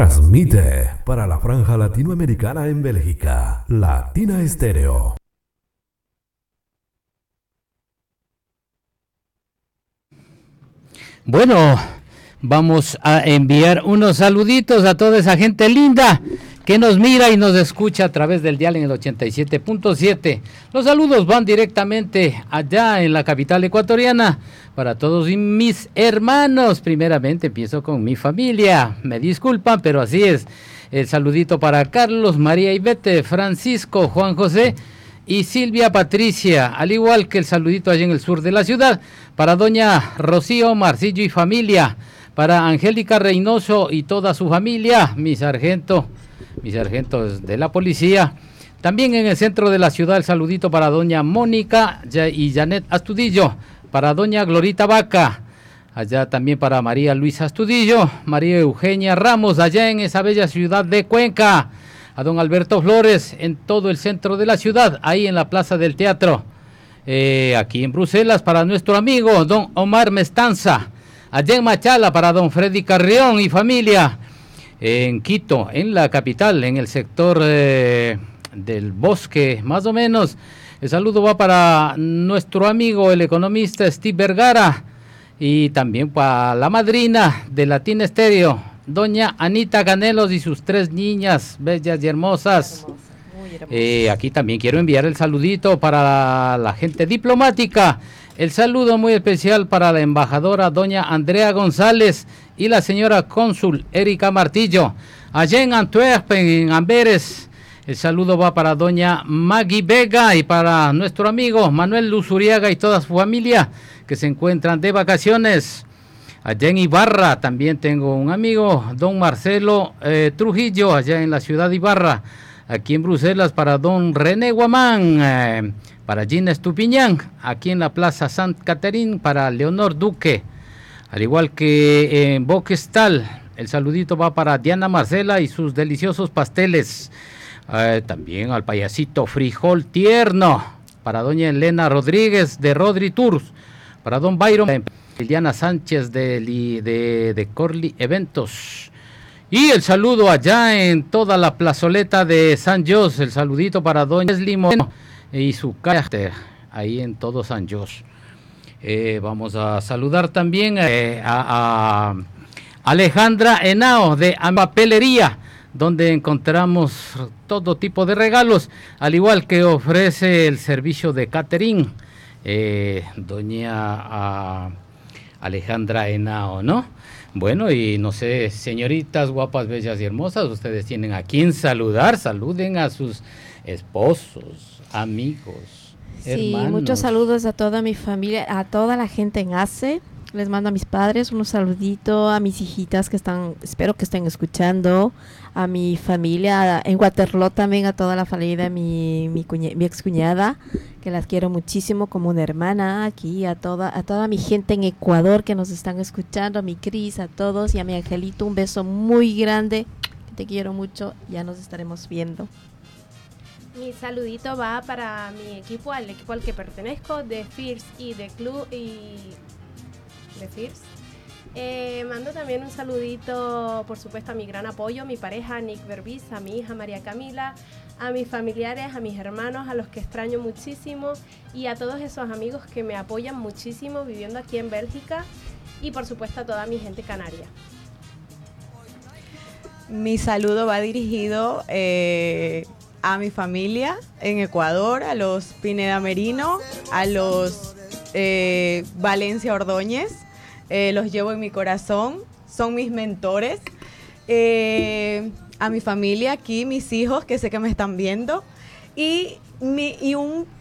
Transmite para la franja latinoamericana en Bélgica, Latina Estéreo. Bueno, vamos a enviar unos saluditos a toda esa gente linda que nos mira y nos escucha a través del dial en el 87.7. Los saludos van directamente allá en la capital ecuatoriana para todos mis hermanos. Primeramente empiezo con mi familia. Me disculpan, pero así es. El saludito para Carlos, María Ivete, Francisco, Juan José y Silvia Patricia, al igual que el saludito allá en el sur de la ciudad, para doña Rocío Marcillo y familia, para Angélica Reynoso y toda su familia, mis sargentos de la policía. También en el centro de la ciudad el saludito para doña Mónica y Janet Astudillo, para doña Glorita Vaca, allá también para María Luisa Astudillo, María Eugenia Ramos, allá en esa bella ciudad de Cuenca, a don Alberto Flores en todo el centro de la ciudad, ahí en la Plaza del Teatro. Aquí en Bruselas para nuestro amigo don Omar Mestanza, allá en Machala para don Freddy Carrión y familia, en Quito, en la capital, en el sector del Bosque, más o menos. El saludo va para nuestro amigo el economista Steve Vergara y también para la madrina de Latina Estéreo, doña Anita Canelos y sus 3 niñas bellas y hermosas. Aquí también quiero enviar el saludito para la gente diplomática. El saludo muy especial para la embajadora doña Andrea González y la señora cónsul Erika Martillo. Allá en Antwerp, en Amberes, el saludo va para doña Maggie Vega y para nuestro amigo Manuel Luzuriaga y toda su familia que se encuentran de vacaciones. Allá en Ibarra también tengo un amigo, don Marcelo Trujillo, allá en la ciudad de Ibarra. Aquí en Bruselas para don René Guamán, para Gina Estupiñán, aquí en la Plaza Sant Caterín para Leonor Duque. Al igual que en Boquestal, el saludito va para Diana Marcela y sus deliciosos pasteles. También al payasito Frijol Tierno, para doña Elena Rodríguez de Rodri Tours, para don Byron Liliana Sánchez de Corley Eventos. Y el saludo allá en toda la plazoleta de San José, el saludito para doña Leslie Moreno y su carácter ahí en todo San José. Vamos a saludar también a Alejandra Henao de Papelería, donde encontramos todo tipo de regalos, al igual que ofrece el servicio de catering, doña Alejandra Henao, ¿no? Bueno, y no sé, señoritas guapas, bellas y hermosas, ustedes tienen a quien saludar. Saluden a sus esposos, amigos, hermanos. Sí, muchos saludos a toda mi familia, a toda la gente en ACE. Les mando a mis padres unos saluditos, a mis hijitas que están, espero que estén escuchando, a mi familia en Waterloo también, a toda la familia de mi ex cuñada, que las quiero muchísimo como una hermana aquí, a toda mi gente en Ecuador que nos están escuchando, a mi Cris, a todos y a mi Angelito, un beso muy grande, te quiero mucho, ya nos estaremos viendo. Mi saludito va para mi equipo, al equipo al que pertenezco, de Fierce y de Club y de Fierce. Mando también un saludito, por supuesto, a mi gran apoyo, a mi pareja Nick Berbis, a mi hija María Camila, a mis familiares, a mis hermanos, a los que extraño muchísimo y a todos esos amigos que me apoyan muchísimo viviendo aquí en Bélgica y por supuesto a toda mi gente canaria. Mi saludo va dirigido a mi familia en Ecuador, a los Pineda Merino, a los Valencia Ordóñez. Los llevo en mi corazón, son mis mentores, a mi familia aquí, mis hijos que sé que me están viendo y un